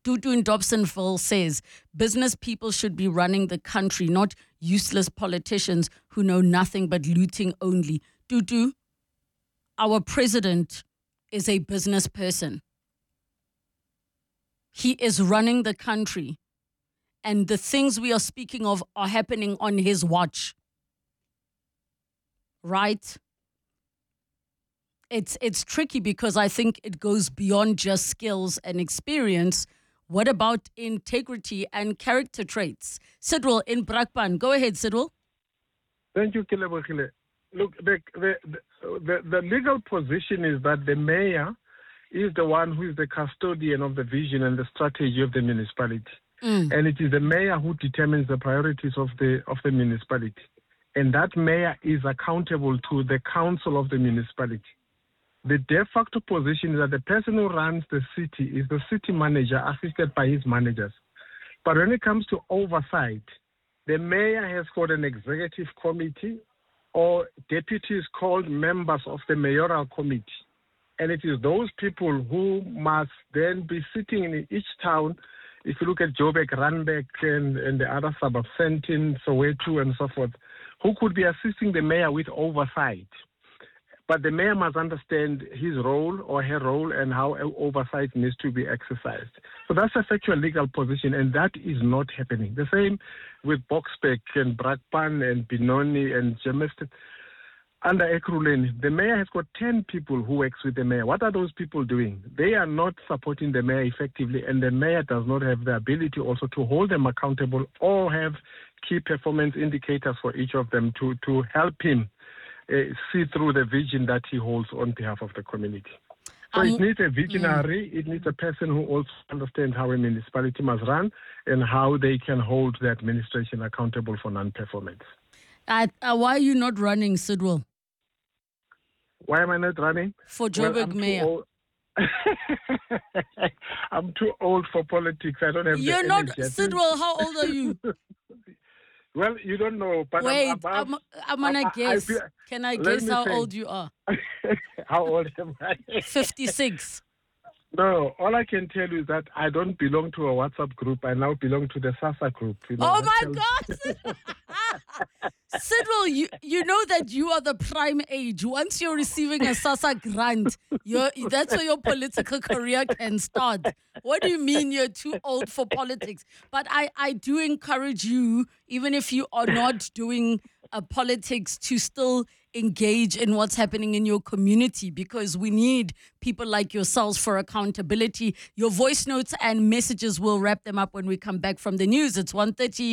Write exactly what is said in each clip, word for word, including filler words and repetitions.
Tutu in Dobsonville says, business people should be running the country, not useless politicians who know nothing but looting only. Tutu, our president is a business person. He is running the country. And the things we are speaking of are happening on his watch. Right? It's it's tricky because I think it goes beyond just skills and experience. What about integrity and character traits? Sidwell in Brakpan. Go ahead, Sidwell. Thank you, Kilebogile. Look, the, the, the, the legal position is that the mayor is the one who is the custodian of the vision and the strategy of the municipality. Mm. And it is the mayor who determines the priorities of the of the municipality. And that mayor is accountable to the council of the municipality. The de facto position is that the person who runs the city is the city manager assisted by his managers. But when it comes to oversight, the mayor has got an executive committee or deputies called members of the mayoral committee. And it is those people who must then be sitting in each town. If you look at Joburg, Randburg, and, and the other suburbs, Sentin, Soweto, and so forth, who could be assisting the mayor with oversight. But the mayor must understand his role or her role and how oversight needs to be exercised. So that's a factual legal position, and that is not happening. The same with Boksburg and Brakpan and Benoni and Germiston. Under Ekurhuleni, the mayor has got ten people who works with the mayor. What are those people doing? They are not supporting the mayor effectively, and the mayor does not have the ability also to hold them accountable or have key performance indicators for each of them to, to help him Uh, see through the vision that he holds on behalf of the community. So um, it needs a visionary, mm. it needs a person who also understands how a municipality must run and how they can hold the administration accountable for non-performance. Uh, uh, why are you not running, Sidwell? Why am I not running? For Joburg well, mayor. I'm too old for politics. I don't have You're the not, energy. Sidwell, how old are you? Well, you don't know, but Wait, I'm, I'm, I'm gonna I, guess. I, I, Can I guess how say, old you are? How old am I? fifty-six. No, all I can tell you is that I don't belong to a WhatsApp group. I now belong to the SASA group. You know, oh, my God. Sidwell, you, you know that you are the prime age. Once you're receiving a SASA grant, you're, that's where your political career can start. What do you mean you're too old for politics? But I, I do encourage you, even if you are not doing uh, politics, to still engage in what's happening in your community, because we need people like yourselves for accountability. Your voice notes and messages, will wrap them up when we come back from the news. It's one thirty.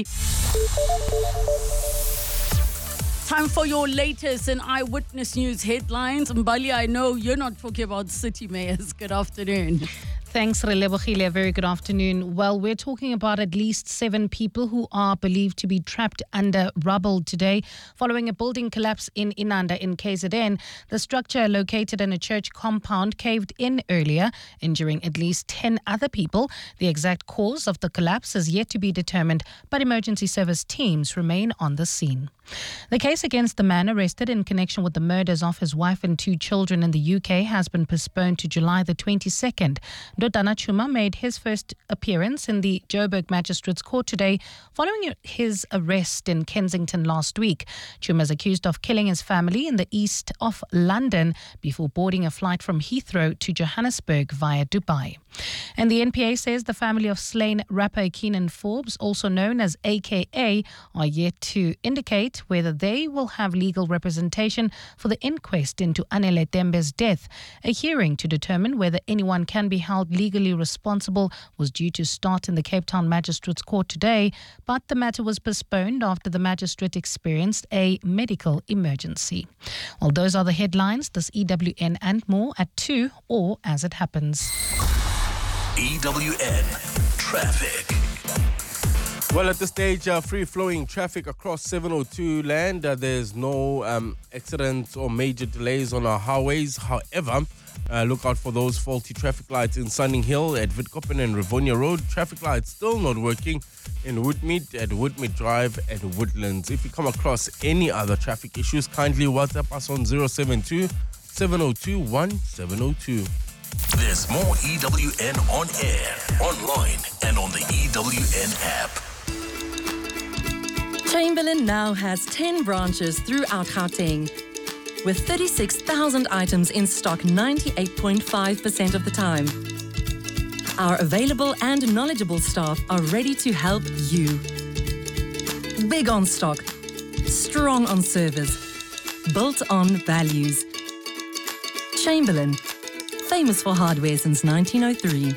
Time for your latest in Eyewitness News headlines. Mbali, I know you're not talking about city mayors. Good afternoon. Thanks, Relebohile. Very good afternoon. Well, we're talking about at least seven people who are believed to be trapped under rubble today following a building collapse in Inanda in K Z N. The structure, located in a church compound, caved in earlier, injuring at least ten other people. The exact cause of the collapse is yet to be determined, but emergency service teams remain on the scene. The case against the man arrested in connection with the murders of his wife and two children in the U K has been postponed to July the twenty-second. Ndodana Chuma made his first appearance in the Joburg Magistrates Court today following his arrest in Kensington last week. Chuma is accused of killing his family in the east of London before boarding a flight from Heathrow to Johannesburg via Dubai. And the N P A says the family of slain rapper Keenan Forbes, also known as A K A, are yet to indicate whether they will have legal representation for the inquest into Anele Dembe's death. A hearing to determine whether anyone can be held legally responsible was due to start in the Cape Town Magistrates Court today, but the matter was postponed after the magistrate experienced a medical emergency. Well, those are the headlines. This E W N and more at two, or as it happens. E W N Traffic. Well, at this stage, uh, free-flowing traffic across seven oh two land. Uh, there's no um, accidents or major delays on our highways. However, uh, look out for those faulty traffic lights in Sunning Hill at Witkoppen and Rivonia Road. Traffic lights still not working in Woodmead, at Woodmead Drive and Woodlands. If you come across any other traffic issues, kindly WhatsApp us on zero seven two, seven oh two, one seven oh two. There's more E W N on air, online, and on the E W N app. Chamberlain now has ten branches throughout Gauteng, with thirty-six thousand items in stock ninety-eight point five percent of the time. Our available and knowledgeable staff are ready to help you. Big on stock, strong on service, built on values. Chamberlain, famous for hardware since nineteen oh three.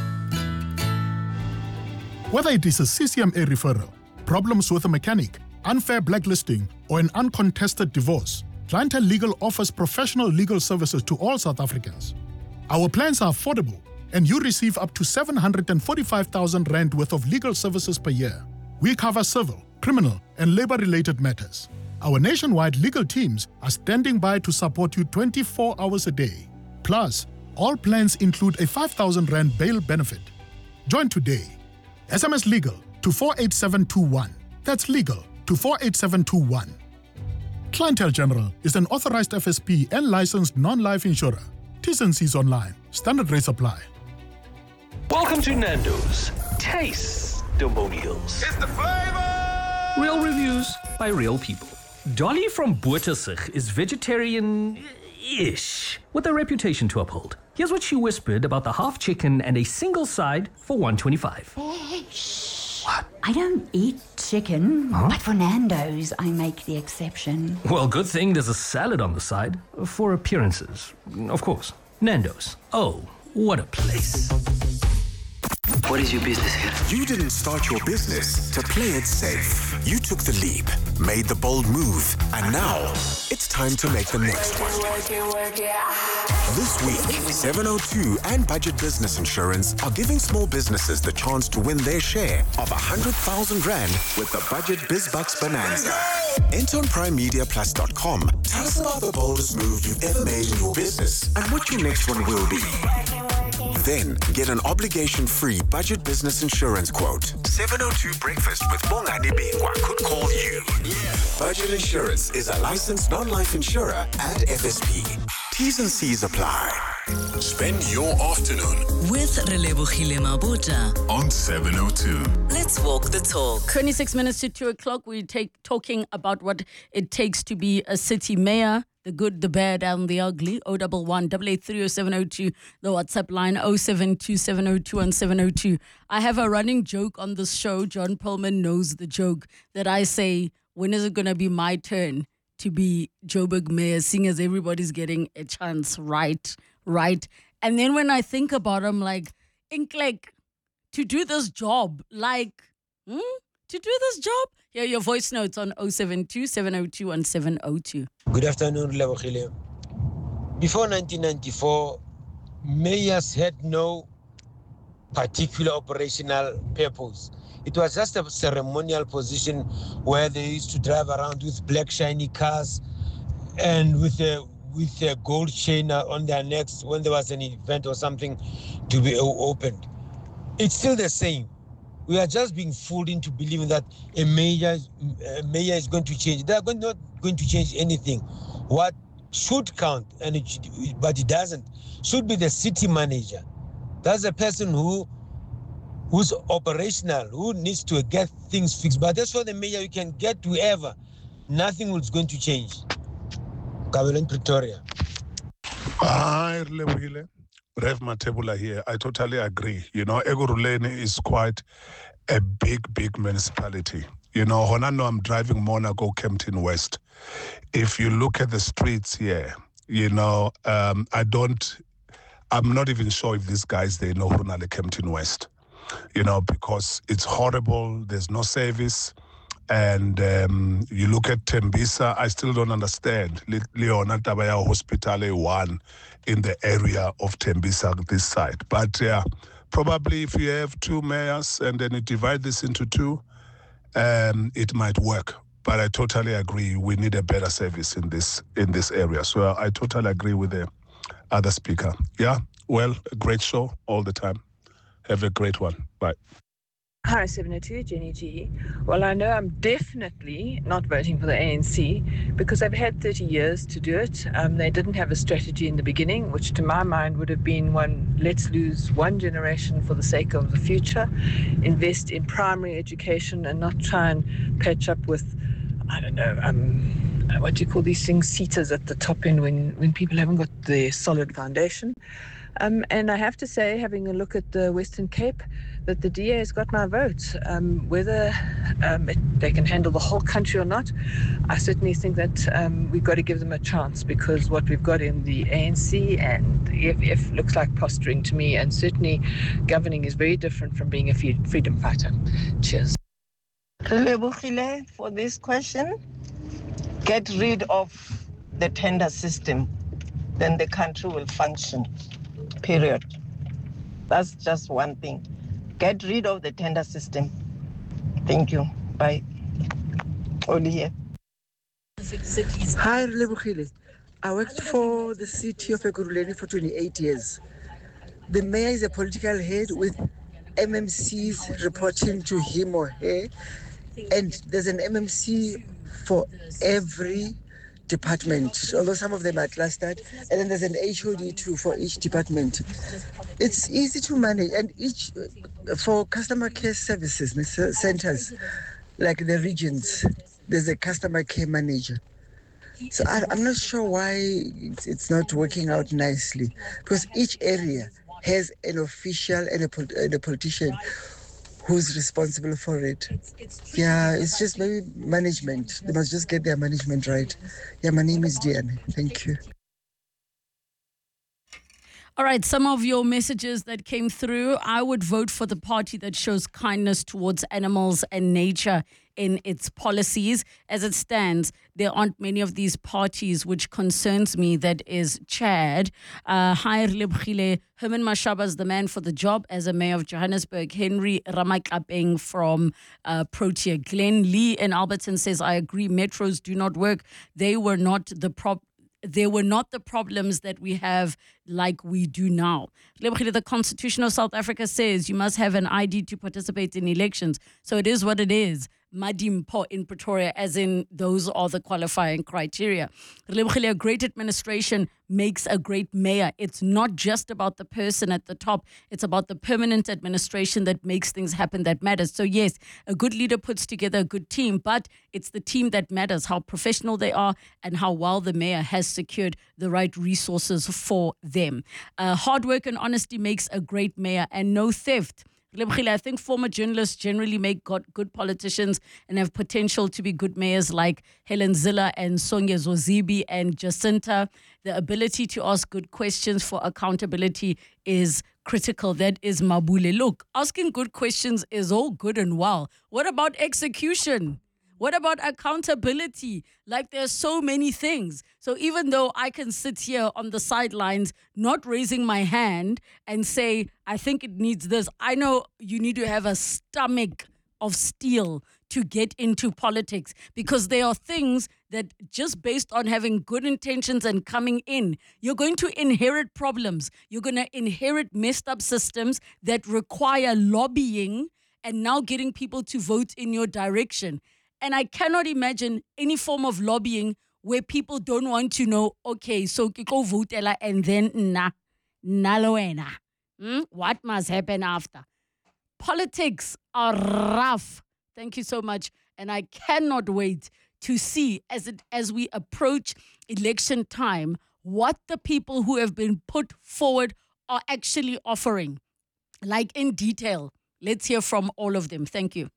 Whether it is a C C M A referral, problems with a mechanic, unfair blacklisting, or an uncontested divorce, Clientele Legal offers professional legal services to all South Africans. Our plans are affordable, and you receive up to seven hundred forty-five thousand rand worth of legal services per year. We cover civil, criminal, and labor-related matters. Our nationwide legal teams are standing by to support you twenty-four hours a day. Plus, all plans include a five thousand rand bail benefit. Join today. S M S LEGAL to four eight seven two one. That's legal to four eight seven two one. Clientele General is an authorized F S P and licensed non-life insurer. T's and C's online. Standard rates apply. Welcome to Nando's Taste-Demonials. It's the flavor! Real reviews by real people. Dolly from Bottersig is vegetarian-ish, with a reputation to uphold. Here's what she whispered about the half chicken and a single side for one twenty-five. Hey, shh. What? I don't eat chicken, huh? but for Nando's, I make the exception. Well, good thing there's a salad on the side for appearances. Of course. Nando's. Oh, what a place. What is your business here? You didn't start your business to play it safe. You took the leap, made the bold move, and now it's time to make the next one. This week, seven oh two and Budget Business Insurance are giving small businesses the chance to win their share of one hundred thousand rand with the Budget BizBucks Bonanza. Enter on prime media plus dot com. Tell us about the boldest move you've ever made in your business and what your next one will be. Then get an obligation-free Budget Business Insurance quote. seven oh two Breakfast with Bongani Bingwa could call you. Budget Insurance is a licensed non-life insurer and F S P. T's and C's apply. Spend your afternoon with Relebohile Mabota on seven oh two. Let's walk the talk. twenty-six minutes to two o'clock. We take talking about what it takes to be a city mayor. The good, the bad, and the ugly. oh one one, eight eight three oh seven oh two. The WhatsApp line, oh seven two seven oh two one seven oh two. I have a running joke on this show. John Pullman knows the joke that I say, when is it going to be my turn to be Joburg mayor, seeing as everybody's getting a chance, right? Right? And then when I think about it, I'm like, Ink, like, to do this job, like, hmm? To do this job? Here are your voice notes on oh seven two seven oh two one seven oh two. Good afternoon, Lebohile. Before nineteen ninety-four, mayors had no particular operational purpose. It was just a ceremonial position where they used to drive around with black shiny cars and with a with a gold chain on their necks when there was an event or something to be opened. It's still the same. We are just being fooled into believing that a mayor, a mayor is going to change. They are going, not going to change anything. What should count, and it should, but it doesn't, should be the city manager. That's a person who who's operational, who needs to get things fixed. But that's for the mayor, you can get whoever. Nothing is going to change. Kabelen, Pretoria. Hi, Lebohile. Rev Matebula here. I totally agree. You know, Ekurhuleni is quite a big, big municipality. You know, Honano, I'm driving Monaco, Kempton West. If you look at the streets here, you know, um, I don't, I'm not even sure if these guys, they know Honale Kempton West, you know, because it's horrible. There's no service. And um, you look at Tembisa, I still don't understand. Le- Leona Tabaya Hospital one in the area of Tembisa, this side. But yeah, probably if you have two mayors and then you divide this into two, um, it might work. But I totally agree. We need a better service in this in this area. So I totally agree with the other speaker. Yeah, well, a great show all the time. Have a great one. Bye. Hi, seven oh two, Jenny G. Well, I know I'm definitely not voting for the A N C because they've had thirty years to do it. Um, they didn't have a strategy in the beginning, which to my mind would have been one, let's lose one generation for the sake of the future, invest in primary education and not try and patch up with, I don't know, um, what do you call these things, seaters at the top end when, when people haven't got the solid foundation. Um, and I have to say, having a look at the Western Cape, that the D A has got my vote. Um, whether um, it, they can handle the whole country or not, I certainly think that um, we've got to give them a chance, because what we've got in the A N C and the E F F looks like posturing to me, and certainly governing is very different from being a freedom fighter. Cheers. Relebohile for this question. Get rid of the tender system, then the country will function. Period. That's just one thing. Get rid of the tender system. Thank you. Bye. Only here. Hi, Relebohile. I worked for the city of Ekurhuleni for twenty-eight years. The mayor is a political head with M M Cs reporting to him or her, and there's an M M C for every department, although some of them are clustered, and then there's an H O D too for each department. It's easy to manage, and each for customer care services centers, like the regions, there's a customer care manager. So I, I'm not sure why it's, it's not working out nicely, because each area has an official and a, and a politician who's responsible for it. Yeah, it's just maybe management. They must just get their management right. Yeah, my name is Diane. Thank you. All right, some of your messages that came through. I would vote for the party that shows kindness towards animals and nature in its policies. As it stands, there aren't many of these parties, which concerns me, that is chaired. Uh, Hi, Relebohile. Herman Mashaba is the man for the job as a mayor of Johannesburg. Henry Ramatlapeng from uh, Protea. Glenn Lee in Alberton says, I agree, metros do not work. They were not the prop. They were not the problems that we have like we do now. The Constitution of South Africa says you must have an I D to participate in elections. So it is what it is. Madimpo in Pretoria, as in those are the qualifying criteria. A great administration makes a great mayor. It's not just about the person at the top. It's about the permanent administration that makes things happen that matters. So yes, a good leader puts together a good team, but it's the team that matters, how professional they are and how well the mayor has secured the right resources for them. Uh, hard work and honesty makes a great mayor, and no theft. I think former journalists generally make good politicians and have potential to be good mayors, like Helen Ziller and Sonia Zozibi and Jacinta. The ability to ask good questions for accountability is critical. That is Mabule. Look, asking good questions is all good and well. What about execution? What about accountability? Like, there's so many things. So even though I can sit here on the sidelines, not raising my hand and say, I think it needs this, I know you need to have a stomach of steel to get into politics, because there are things that just based on having good intentions and coming in, you're going to inherit problems. You're going to inherit messed up systems that require lobbying and now getting people to vote in your direction. And I cannot imagine any form of lobbying where people don't want to know, okay, so go vote and then na, naloena. Hmm? What must happen after? Politics are rough. Thank you so much. And I cannot wait to see, as it as we approach election time, what the people who have been put forward are actually offering. Like, in detail. Let's hear from all of them. Thank you.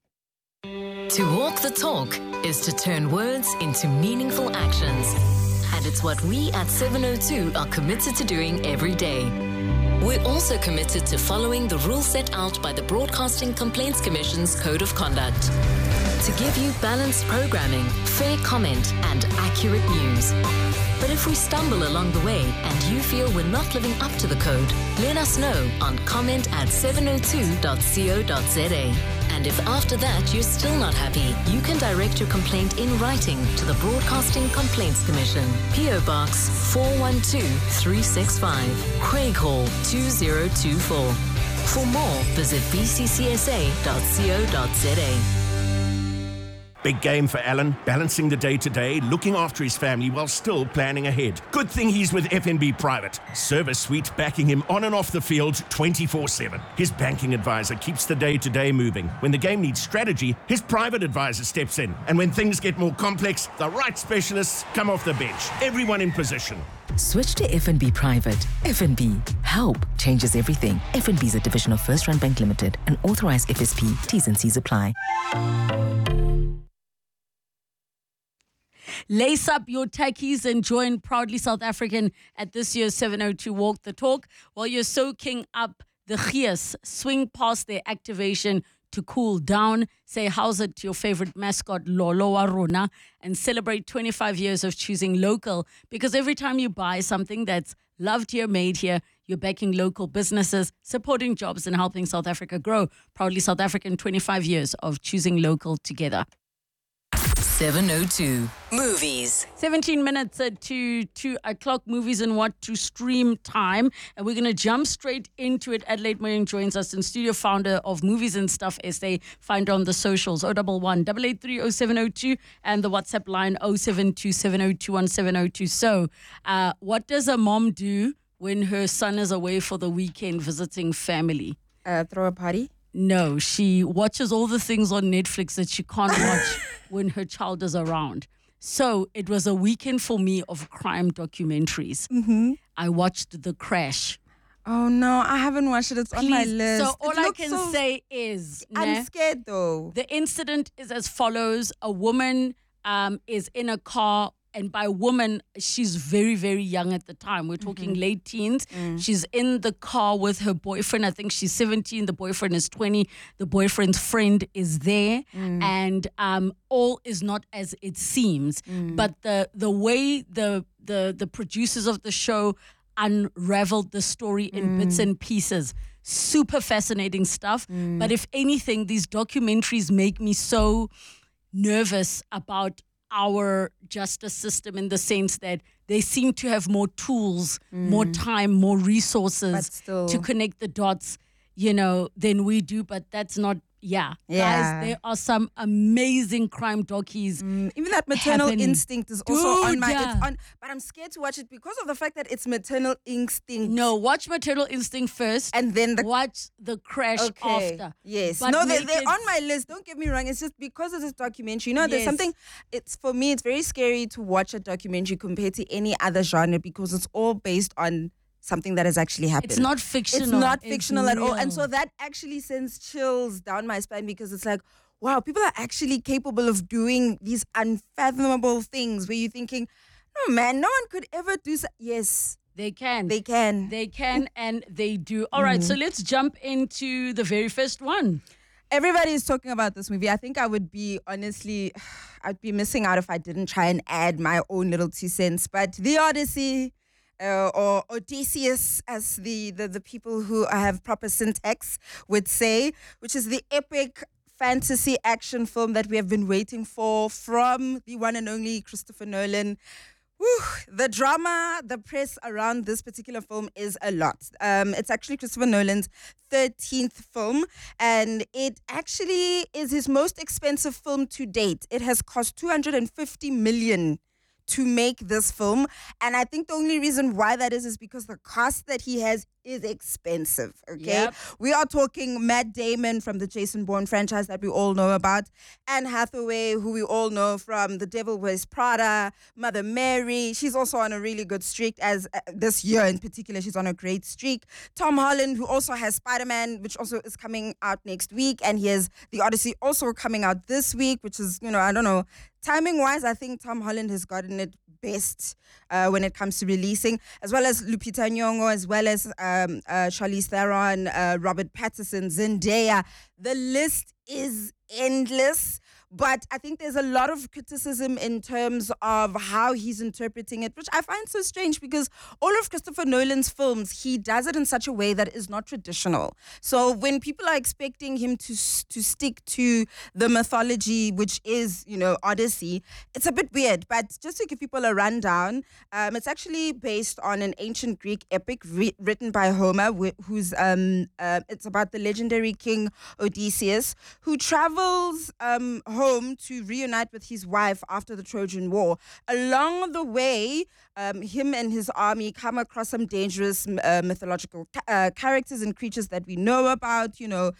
To walk the talk is to turn words into meaningful actions. And it's what we at seven oh two are committed to doing every day. We're also committed to following the rules set out by the Broadcasting Complaints Commission's Code of Conduct. To give you balanced programming, fair comment, and accurate news. But if we stumble along the way and you feel we're not living up to the code, let us know on comment at seven oh two dot co dot za. And if after that you're still not happy, you can direct your complaint in writing to the Broadcasting Complaints Commission. P O Box four one two three six five, Craig Hall two zero two four. For more, visit b c c s a dot co dot z a. Big game for Alan, balancing the day-to-day, looking after his family while still planning ahead. Good thing he's with F N B Private. Service Suite backing him on and off the field twenty-four seven. His banking advisor keeps the day-to-day moving. When the game needs strategy, his private advisor steps in. And when things get more complex, the right specialists come off the bench. Everyone in position. Switch to F N B Private. F N B. Help changes everything. F N B is a division of First Rand Bank Limited, an authorized F S P. T's and C's apply. Lace up your techies and join Proudly South African at this year's seven oh two Walk the Talk. While you're soaking up the Gees, swing past their activation to cool down. Say how's it to your favorite mascot, Lolo Warona, and celebrate twenty-five years of choosing local. Because every time you buy something that's loved here, made here, you're backing local businesses, supporting jobs and helping South Africa grow. Proudly South African, twenty-five years of choosing local together. seven oh two Movies. seventeen minutes to two o'clock, movies and what to stream time. And we're going to jump straight into it. Adelaide Moying joins us in studio, founder of Movies and Stuff S A. Find her on the socials, oh one one, eight eight three, oh seven oh two, and the WhatsApp line oh seven two, seven oh two, one seven oh two. So, uh, what does a mom do when her son is away for the weekend visiting family? Uh, throw a party? No, she watches all the things on Netflix that she can't watch when her child is around. So it was a weekend for me of crime documentaries. Mm-hmm. I watched The Crash. Oh no, I haven't watched it. It's Please. on my list. So all It I looks can so... say is, I'm nah, scared though. the incident is as follows. A woman um, is in a car, and by woman, she's very, very young at the time. We're talking Mm-hmm. late teens. Mm. She's in the car with her boyfriend. I think she's seventeen. The boyfriend is twenty. The boyfriend's friend is there. Mm. And um, all is not as it seems. Mm. But the the way the, the, the producers of the show unraveled the story in Mm. bits and pieces, super fascinating stuff. Mm. But if anything, these documentaries make me so nervous about our justice system in the sense that they seem to have more tools, Mm. more time, more resources But still- to connect the dots, you know, than we do. But that's not, yeah. Yeah. Guys, there are some amazing crime docies. Even that maternal happening. instinct is also on Dude, my. yeah. It's on, but I'm scared to watch it because of the fact that it's maternal instinct. No, watch Maternal Instinct first, and then the watch The Crash okay. after. Yes, But no, they, make they're it- on my list. Don't get me wrong. It's just because of this documentary. You know, there's Yes. something. It's for me. It's very scary to watch a documentary compared to any other genre because it's all based on something that has actually happened. It's not fictional. It's not It's fictional at all. And real. so that actually sends chills down my spine because it's like, wow, people are actually capable of doing these unfathomable things where you're thinking, no, man, no one could ever do so. Yes. They can. They can. They can and they do. All right, so let's jump into the very first one. Everybody is talking about this movie. I think I would be, honestly, I'd be missing out if I didn't try and add my own little two cents. But The Odyssey, uh, or Odysseus, as the, the, the people who have proper syntax would say, which is the epic fantasy action film that we have been waiting for from the one and only Christopher Nolan. Whew, the drama, the press around this particular film is a lot. Um, it's actually Christopher Nolan's thirteenth film, and it actually is his most expensive film to date. It has cost two hundred fifty million dollars to make this film, and I think the only reason why that is is because the cast that he has is expensive, okay? Yep. We are talking Matt Damon from the Jason Bourne franchise that we all know about, Anne Hathaway, who we all know from The Devil Wears Prada, Mother Mary. She's also on a really good streak, as uh, this year in particular, she's on a great streak. Tom Holland, who also has Spider-Man, which also is coming out next week, and he has The Odyssey also coming out this week, which is, you know, I don't know, timing-wise, I think Tom Holland has gotten it best uh, when it comes to releasing, as well as Lupita Nyong'o, as well as um, uh, Charlize Theron, uh, Robert Pattinson, Zendaya. The list is endless. But I think there's a lot of criticism in terms of how he's interpreting it, which I find so strange because all of Christopher Nolan's films, he does it in such a way that is not traditional. So when people are expecting him to to stick to the mythology, which is, you know, Odyssey, it's a bit weird. But just to give people a rundown, um, it's actually based on an ancient Greek epic re- written by Homer, wh- who's um, uh, it's about the legendary king Odysseus, who travels um, home to reunite with his wife after the Trojan War. Along the way, um, him and his army come across some dangerous uh, mythological ca- uh, characters and creatures that we know about, you know,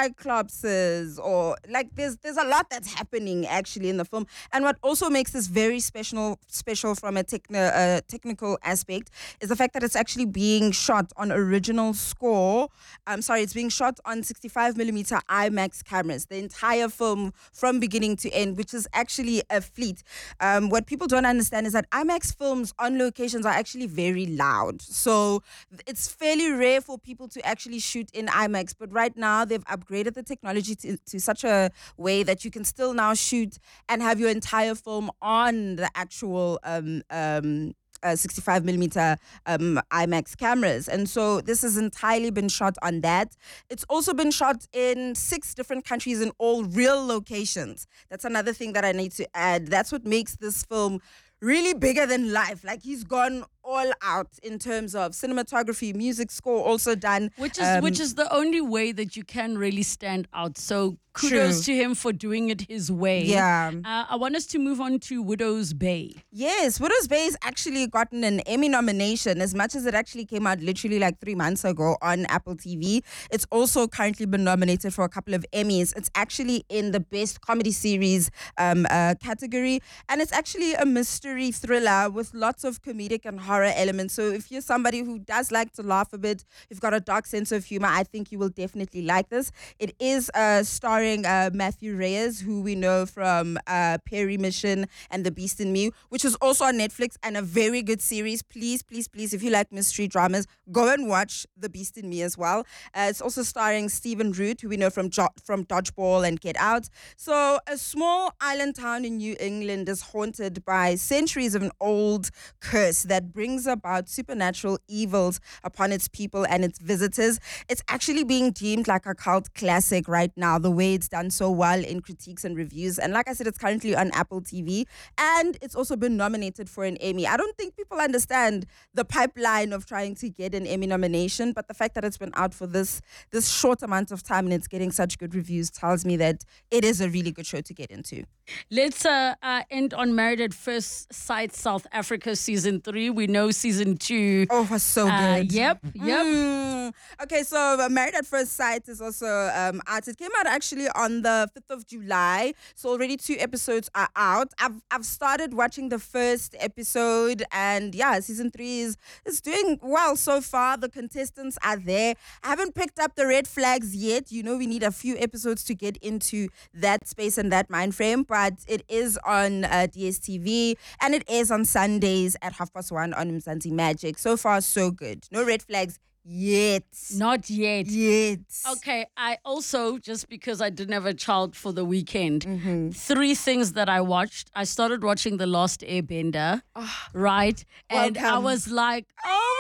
cyclopses, or like there's there's a lot that's happening actually in the film. And what also makes this very special special from a techni- uh, technical aspect is the fact that it's actually being shot on original score. I'm sorry, it's being shot on sixty-five millimeter IMAX cameras. The entire film from beginning to end, which is actually a feat. Um, what people don't understand is that IMAX films on locations are actually very loud. So it's fairly rare for people to actually shoot in IMAX. But right now they've upgraded the technology to, to such a way that you can still now shoot and have your entire film on the actual um, um, Uh, sixty-five millimeter um, IMAX cameras. And so this has entirely been shot on that. It's also been shot in six different countries in all real locations. That's another thing that I need to add. That's what makes this film really bigger than life. Like, he's gone all out in terms of cinematography, music score also done. Which is um, which is the only way that you can really stand out. So kudos True. to him for doing it his way. Yeah. Uh, I want us to move on to Widow's Bay. Yes, Widow's Bay has actually gotten an Emmy nomination, as much as it actually came out literally like three months ago on Apple T V. It's also currently been nominated for a couple of Emmys. It's actually in the Best Comedy Series um, uh, category, and it's actually a mystery thriller with lots of comedic and horror elements. So if you're somebody who does like to laugh a bit, you've got a dark sense of humor, I think you will definitely like this. It is uh, starring uh, Matthew Reyes, who we know from uh, Perry Mission and The Beast in Me, which is also on Netflix and a very good series. Please, please, please, if you like mystery dramas, go and watch The Beast in Me as well. Uh, it's also starring Stephen Root, who we know from jo- from Dodgeball and Get Out. So a small island town in New England is haunted by centuries of an old curse that brings about supernatural evils upon its people and its visitors. It's actually being deemed like a cult classic right now, the way it's done so well in critiques and reviews. And like I said, it's currently on Apple T V, and it's also been nominated for an Emmy. I don't think people understand the pipeline of trying to get an Emmy nomination, but the fact that it's been out for this this short amount of time and it's getting such good reviews tells me that it is a really good show to get into. Let's uh, uh, end on Married at First Sight South Africa season three. We know season two. Oh, was so uh, good. Yep, yep. Mm. Okay, so uh, Married at First Sight is also um, out. It came out actually on the fifth of July. So already two episodes are out. I've I've started watching the first episode, and yeah, season three is, is doing well so far. The contestants are there. I haven't picked up the red flags yet. You know, we need a few episodes to get into that space and that mind frame, but it is on uh, D S T V, and it is on Sundays at half past one on Mzansi Magic. So far, so good. No red flags yet. Not yet. Yet. Okay, I also, just because I didn't have a child for the weekend, mm-hmm. three things that I watched. I started watching The Last Airbender, oh, right? And welcome. I was like, oh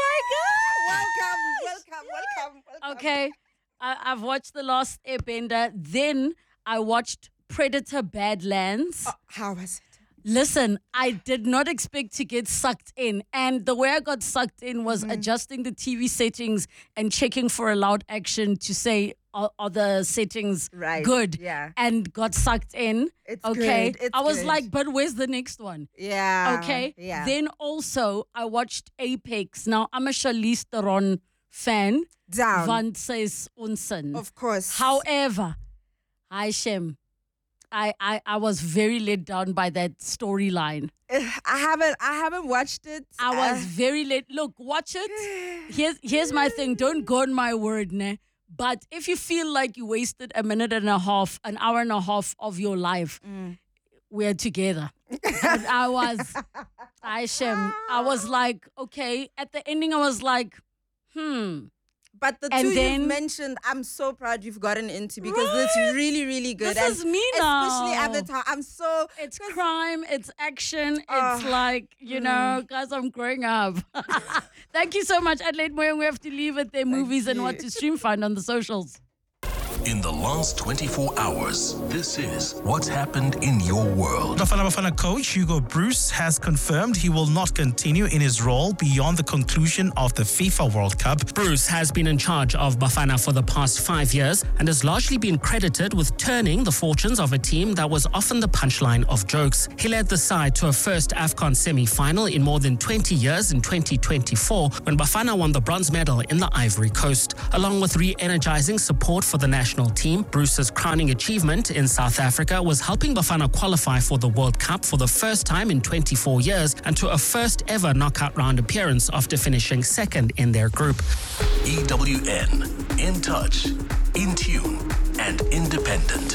my God, welcome, welcome, welcome, welcome. Okay, I, I've watched The Last Airbender. Then I watched Predator Badlands. Oh, how was it? Listen, I did not expect to get sucked in. And the way I got sucked in was mm. adjusting the T V settings and checking for allowed action to say, are, are the settings right. good? Yeah. And got sucked in. It's okay. good. It's I was good. like, but where's the next one? Yeah. Okay. Yeah. Then also, I watched Apex. Now, I'm a Charlize Theron fan. Down. Van says Unsen. Of course. However, hi, Shem. I, I, I was very let down by that storyline. I haven't I haven't watched it. I was uh, very let. Look, watch it. Here's here's my thing. Don't go on my word, ne. But if you feel like you wasted a minute and a half, an hour and a half of your life, mm. we're together. But I was, I Shem. I was like, okay. At the ending, I was like, hmm. But the And two then- you've mentioned, I'm so proud you've gotten into because it's really, really good. This And is me now. Especially Avatar. I'm so... It's crime, it's action, it's Ah, like, you know, guys, I'm growing up. Thank you so much, Adelaide Moyang. We have to leave it there. Movies and what to stream find on the socials. In the last twenty-four hours, this is what's happened in your world. Bafana Bafana coach Hugo Bruce has confirmed he will not continue in his role beyond the conclusion of the FIFA World Cup. Bruce has been in charge of Bafana for the past five years and has largely been credited with turning the fortunes of a team that was often the punchline of jokes. He led the side to a first AFCON semi-final in more than twenty years in twenty twenty-four when Bafana won the bronze medal in the Ivory Coast. Along with re-energizing support for the national team, Bruce's crowning achievement in South Africa was helping Bafana qualify for the World Cup for the first time in twenty-four years and to a first ever knockout round appearance after finishing second in their group. E W N, in touch, in tune, and independent.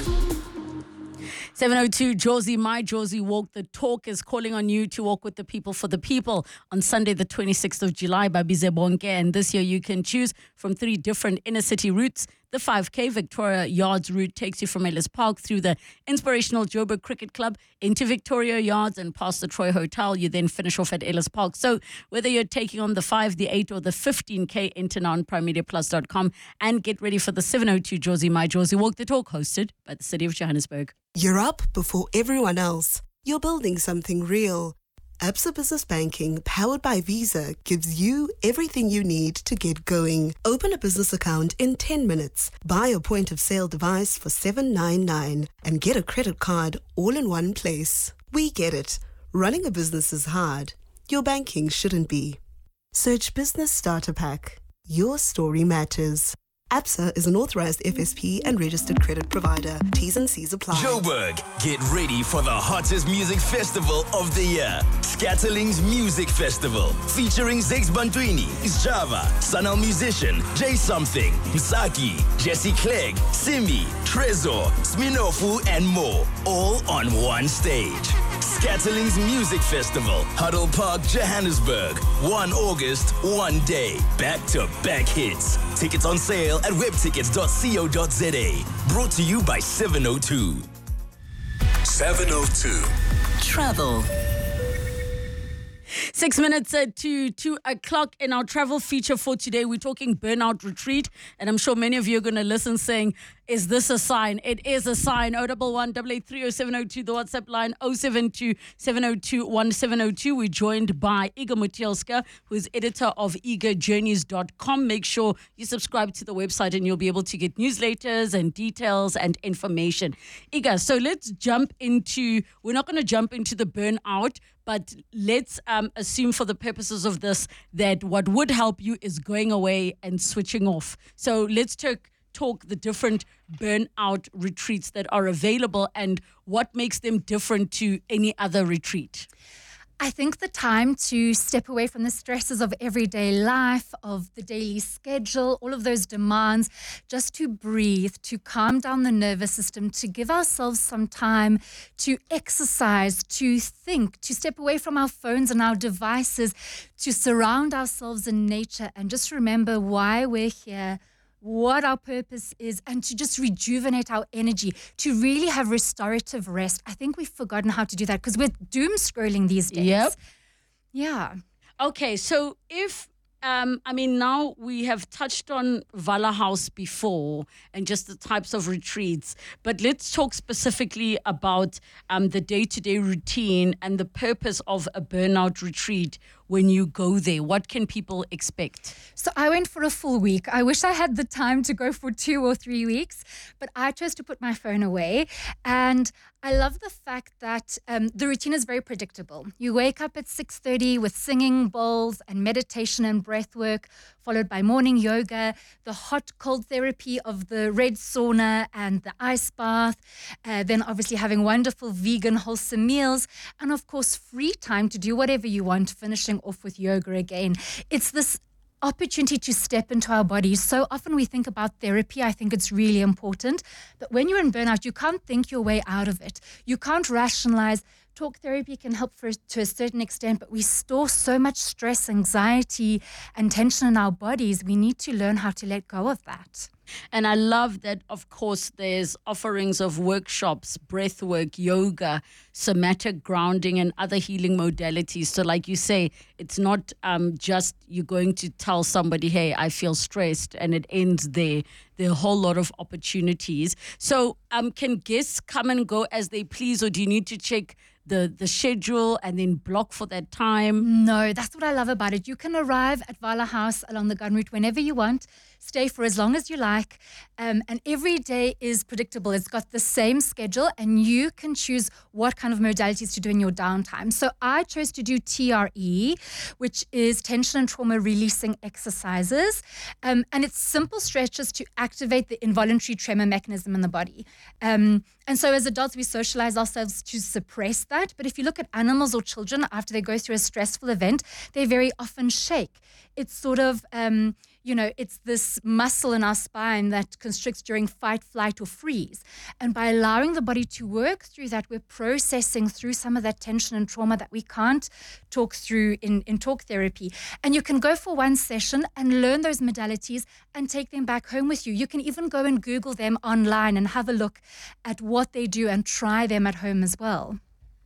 seven oh two, Josie, my Josie Walk. The Talk is calling on you to walk with the people for the people on Sunday, the twenty-sixth of July by Bize Bonke. And this year you can choose from three different inner city routes. The five K Victoria Yards route takes you from Ellis Park through the inspirational Joburg Cricket Club into Victoria Yards and past the Troy Hotel. You then finish off at Ellis Park. So whether you're taking on the five, the eight or the fifteen K, enter now on prime media plus dot com and get ready for the seven oh two Josie, my Josie Walk. The Talk hosted by the City of Johannesburg. You're up before everyone else. You're building something real. Absa Business Banking, powered by Visa, gives you everything you need to get going. Open a business account in ten minutes. Buy a point-of-sale device for seven ninety-nine and get a credit card all in one place. We get it. Running a business is hard. Your banking shouldn't be. Search Business Starter Pack. Your story matters. Absa is an authorized F S P and registered credit provider. T's and C's apply. Joburg, get ready for the hottest music festival of the year. Scatterling's Music Festival, featuring Zex Bantwini, Java, Sanal Musician, Jay Something, Msaki, Jesse Clegg, Simi, Trezor, Sminofu, and more, all on one stage. Scatterling's Music Festival, Huddle Park, Johannesburg. the first of August, one day. Back-to-back hits. Tickets on sale at web tickets dot co dot za. Brought to you by seven oh two. seven oh two. Travel. Six minutes uh, to two o'clock in our travel feature for today. We're talking burnout retreat, and I'm sure many of you are going to listen saying, is this a sign? It is a sign. oh one one, eight eight three oh seven oh two, the WhatsApp line oh seven two, seven oh two, one seven oh two. We're joined by Igor Mutielska, who is editor of eager journeys dot com. Make sure you subscribe to the website and you'll be able to get newsletters and details and information. Igor, so let's jump into, we're not going to jump into the burnout, but let's um, assume for the purposes of this that what would help you is going away and switching off. So let's talk, talk the different burnout retreats that are available and what makes them different to any other retreat. I think the time to step away from the stresses of everyday life, of the daily schedule, all of those demands, just to breathe, to calm down the nervous system, to give ourselves some time to exercise, to think, to step away from our phones and our devices, to surround ourselves in nature and just remember why we're here, what our purpose is, and to just rejuvenate our energy, to really have restorative rest. I think we've forgotten how to do that because we're doom scrolling these days. Yep. Yeah. Okay, so if, um, I mean, now we have touched on Vala House before and just the types of retreats, but let's talk specifically about um, the day-to-day routine and the purpose of a burnout retreat. When you go there, what can people expect? So I went for a full week. I wish I had the time to go for two or three weeks, but I chose to put my phone away. And I love the fact that um, the routine is very predictable. You wake up at six thirty with singing bowls and meditation and breath work, followed by morning yoga, the hot cold therapy of the red sauna and the ice bath, uh, then obviously having wonderful vegan wholesome meals, and of course free time to do whatever you want, finishing off with yoga again. It's this opportunity to step into our bodies. So often we think about therapy. I think it's really important. But when you're in burnout, you can't think your way out of it. You can't rationalize, talk therapy can help for to a certain extent, but we store so much stress, anxiety, and tension in our bodies. We need to learn how to let go of that. And I love that, of course, there's offerings of workshops, breath work, yoga, somatic grounding, and other healing modalities. So like you say, it's not um, just you're going to tell somebody, hey, I feel stressed, and it ends there. There are a whole lot of opportunities. So um, can guests come and go as they please, or do you need to check the the schedule and then block for that time? No, that's what I love about it. You can arrive at Vala House along the Gun Route whenever you want, stay for as long as you like, um, and every day is predictable. It's got the same schedule, and you can choose what kind of modalities to do in your downtime. So I chose to do T R E, which is tension and trauma releasing exercises, um, and it's simple stretches to activate the involuntary tremor mechanism in the body. Um, and so as adults, we socialize ourselves to suppress that. But if you look at animals or children after they go through a stressful event, they very often shake. It's sort of, um, you know, it's this muscle in our spine that constricts during fight, flight, or freeze. And by allowing the body to work through that, we're processing through some of that tension and trauma that we can't talk through in, in talk therapy. And you can go for one session and learn those modalities and take them back home with you. You can even go and Google them online and have a look at what they do and try them at home as well.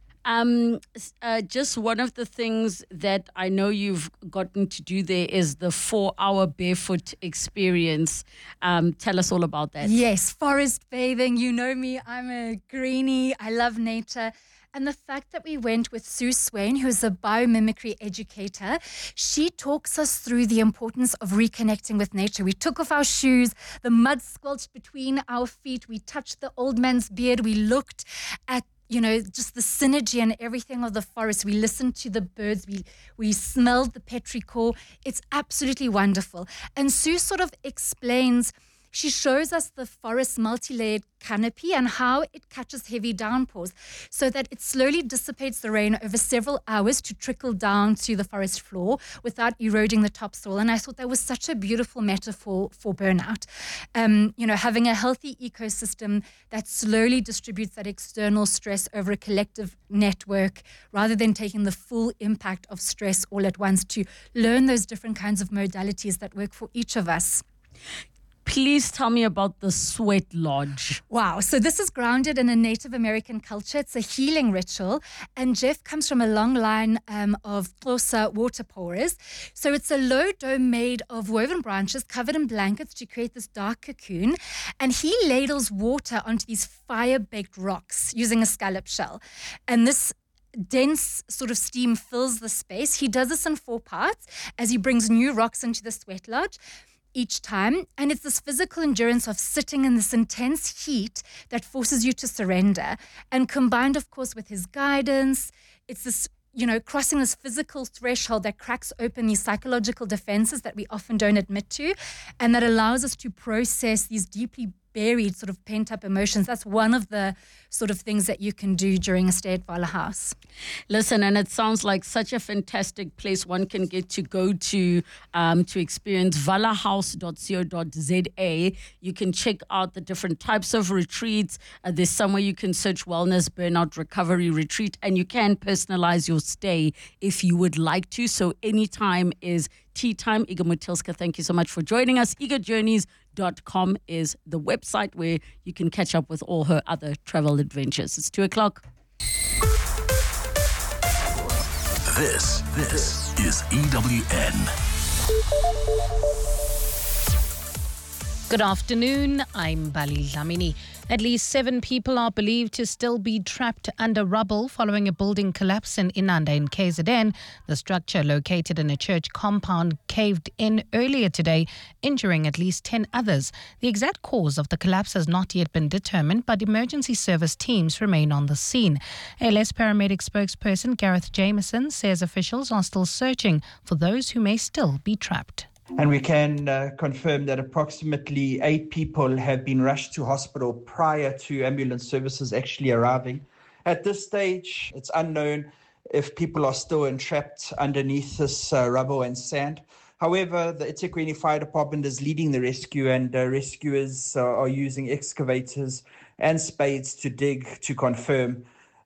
Um, uh, just one of the things that I know you've gotten to do there is the four-hour barefoot experience. Um, tell us all about that. Yes, forest bathing. You know me, I'm a greenie. I love nature. And the fact that we went with Sue Swain, who's a biomimicry educator, she talks us through the importance of reconnecting with nature. We took off our shoes, the mud squelched between our feet, we touched the old man's beard, we looked at you know, just the synergy and everything of the forest. We listened to the birds. We we smelled the petrichor. It's absolutely wonderful. And Sue sort of explains, she shows us the forest multi-layered canopy and how it catches heavy downpours so that it slowly dissipates the rain over several hours to trickle down to the forest floor without eroding the topsoil. And I thought that was such a beautiful metaphor for burnout. Um, you know, having a healthy ecosystem that slowly distributes that external stress over a collective network rather than taking the full impact of stress all at once, to learn those different kinds of modalities that work for each of us. Please tell me about the Sweat Lodge. Wow. So this is grounded in a Native American culture. It's a healing ritual. And Jeff comes from a long line um, of Xhosa water pourers. So it's a low dome made of woven branches covered in blankets to create this dark cocoon. And he ladles water onto these fire-baked rocks using a scallop shell. And this dense sort of steam fills the space. He does this in four parts as he brings new rocks into the Sweat Lodge each time. And it's this physical endurance of sitting in this intense heat that forces you to surrender. And combined, of course, with his guidance, it's this, you know, crossing this physical threshold that cracks open these psychological defenses that we often don't admit to, and that allows us to process these deeply buried sort of pent-up emotions. That's one of the sort of things that you can do during a stay at Vala House. Listen, and it sounds like such a fantastic place one can get to go to um, to experience vala house dot co dot za. You can check out the different types of retreats. Uh, there's somewhere you can search Wellness Burnout Recovery Retreat, and you can personalize your stay if you would like to. So anytime is tea time. Iga Mutilska, thank you so much for joining us. iga journeys dot com is the website where you can catch up with all her other travel adventures. It's two o'clock. This, this is E W N. Good afternoon, I'm Bali Dlamini. At least seven people are believed to still be trapped under rubble following a building collapse in Inanda in K Z N. The structure, located in a church compound, caved in earlier today, injuring at least ten others. The exact cause of the collapse has not yet been determined, but emergency service teams remain on the scene. A L S paramedic spokesperson Gareth Jameson says officials are still searching for those who may still be trapped. And we can uh, confirm that approximately eight people have been rushed to hospital prior to ambulance services actually arriving. At this stage, it's unknown if people are still entrapped underneath this uh, rubble and sand. However, the eThekwini Fire Department is leading the rescue, and uh, rescuers uh, are using excavators and spades to dig to confirm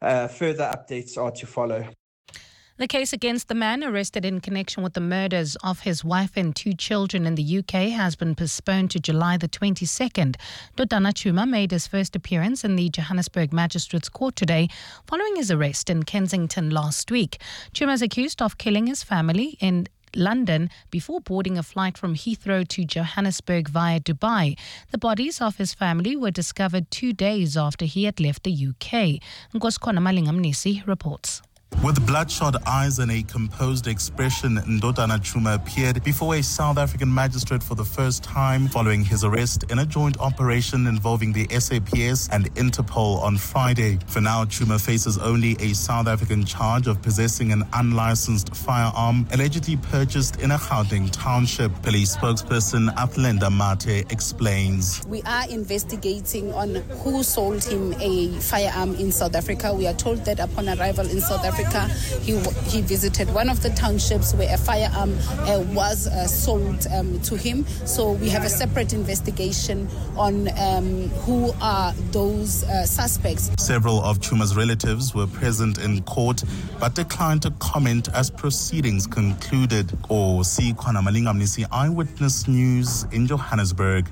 uh, further updates are to follow. The case against the man arrested in connection with the murders of his wife and two children in the U K has been postponed to July the twenty-second. Dodana Chuma made his first appearance in the Johannesburg Magistrates Court today following his arrest in Kensington last week. Chuma is accused of killing his family in London before boarding a flight from Heathrow to Johannesburg via Dubai. The bodies of his family were discovered two days after he had left the U K. Nkosikona Malingamnisi reports. With bloodshot eyes and a composed expression, Ndodana Chuma appeared before a South African magistrate for the first time following his arrest in a joint operation involving the S A P S and Interpol on Friday. For now, Chuma faces only a South African charge of possessing an unlicensed firearm allegedly purchased in a Gauteng township. Police spokesperson Athlenda Mate explains. We are investigating on who sold him a firearm in South Africa. We are told that upon arrival in South Africa, He, he visited one of the townships where a firearm uh, was uh, sold um, to him. So we have a separate investigation on um, who are those uh, suspects. Several of Chuma's relatives were present in court but declined to comment as proceedings concluded. Or see Kwana Malingamnisi, Eyewitness News in Johannesburg.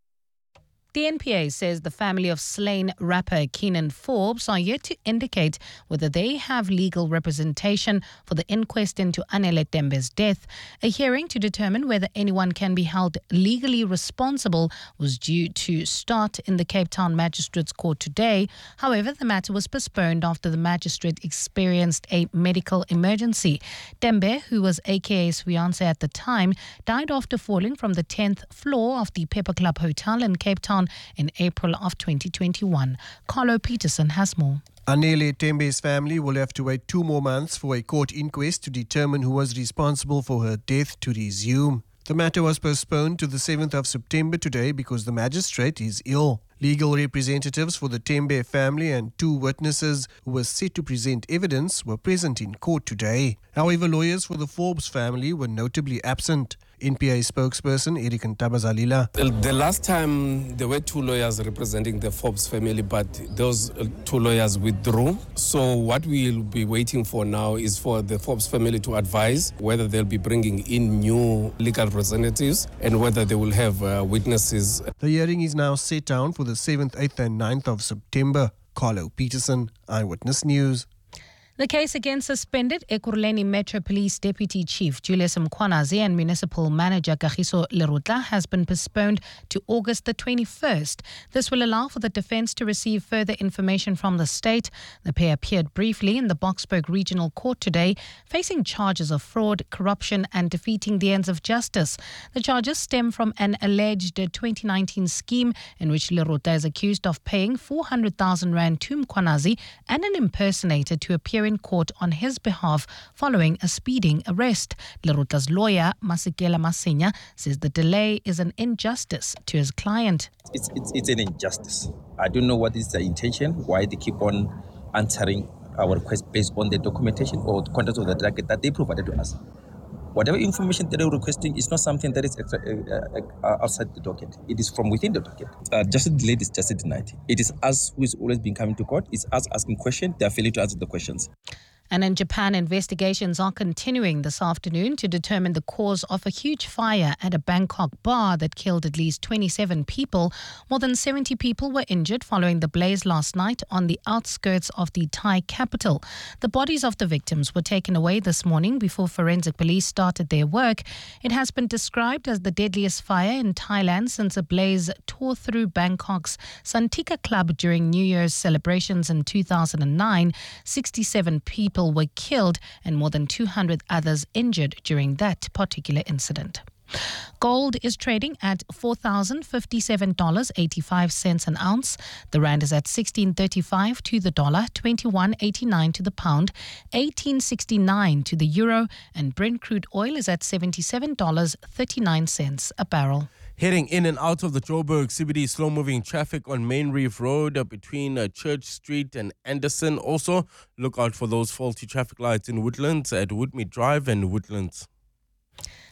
The N P A says the family of slain rapper Keenan Forbes are yet to indicate whether they have legal representation for the inquest into Anele Tembe's death. A hearing to determine whether anyone can be held legally responsible was due to start in the Cape Town Magistrates Court today. However, the matter was postponed after the magistrate experienced a medical emergency. Tembe, who was A K A's fiancé at the time, died after falling from the tenth floor of the Pepper Club Hotel in Cape Town in April of twenty twenty-one. Carlo Peterson has more. Anele Tembe's family will have to wait two more months for a court inquest to determine who was responsible for her death to resume. The matter was postponed to the seventh of September today because the magistrate is ill. Legal representatives for the Tembe family and two witnesses who were set to present evidence were present in court today. However, lawyers for the Forbes family were notably absent. N P A spokesperson Eric Ntabazalila. The last time there were two lawyers representing the Forbes family, but those two lawyers withdrew. So what we'll be waiting for now is for the Forbes family to advise whether they'll be bringing in new legal representatives and whether they will have uh, witnesses. The hearing is now set down for the seventh, eighth and ninth of September. Carlo Peterson, Eyewitness News. The case against suspended Ekurhuleni Metro Police Deputy Chief Julius Mkhwanazi and Municipal Manager Kagiso Lerutla has been postponed to August the twenty-first. This will allow for the defence to receive further information from the state. The pair appeared briefly in the Boksburg Regional Court today, facing charges of fraud, corruption and defeating the ends of justice. The charges stem from an alleged twenty nineteen scheme in which Lerutla is accused of paying four hundred thousand rand to Mkhwanazi and an impersonator to appear in court on his behalf following a speeding arrest. Lerutla's lawyer, Masikela Masenya, says the delay is an injustice to his client. It's, it's, it's an injustice. I don't know what is the intention, why they keep on answering our request based on the documentation or the content of the docket that they provided to us. Whatever information that they're requesting is not something that is extra, uh, uh, outside the docket. It is from within the docket. Uh, just delayed is just denied. It is us who is always been coming to court. It's us asking questions. They are failing to answer the questions. And in Japan, investigations are continuing this afternoon to determine the cause of a huge fire at a Bangkok bar that killed at least twenty-seven people. More than seventy people were injured following the blaze last night on the outskirts of the Thai capital. The bodies of the victims were taken away this morning before forensic police started their work. It has been described as the deadliest fire in Thailand since a blaze tore through Bangkok's Santika Club during New Year's celebrations in two thousand nine. sixty-seven people were killed and more than two hundred others injured during that particular incident. Gold is trading at four thousand fifty-seven dollars and eighty-five cents an ounce. The rand is at sixteen thirty-five to the dollar, twenty-one eighty-nine to the pound, eighteen sixty-nine to the euro, and Brent crude oil is at seventy-seven dollars and thirty-nine cents a barrel. Heading in and out of the Joburg C B D, slow-moving traffic on Main Reef Road uh, between uh, Church Street and Anderson. Also, look out for those faulty traffic lights in Woodlands at Woodmead Drive and Woodlands.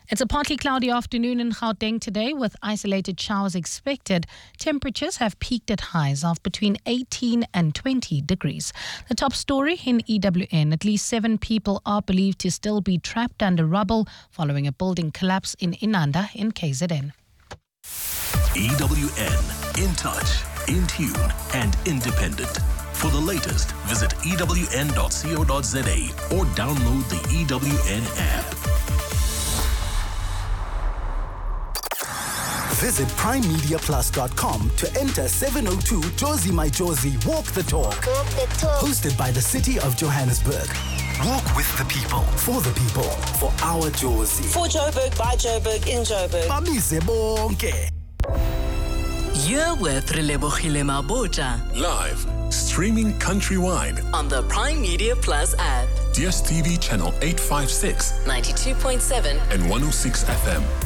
It's a partly cloudy afternoon in Gauteng today with isolated showers expected. Temperatures have peaked at highs of between eighteen and twenty degrees. The top story in E W N, at least seven people are believed to still be trapped under rubble following a building collapse in Inanda in K Z N. E W N, in touch, in tune and independent. For the latest, visit E W N dot co dot za or download the E W N app. Visit prime media plus dot com to enter seven oh two Jozi My Jozi Walk the Talk. Walk the Talk. Hosted by the City of Johannesburg. Walk with the people, for the people, for our Jozi. For Joburg, by Joburg, in Joburg. Bamise bonke. You're with Relebohile Mabota. Live, streaming countrywide. On the Prime Media Plus app. D S T V channel eight fifty-six. ninety-two point seven. And one oh six F M.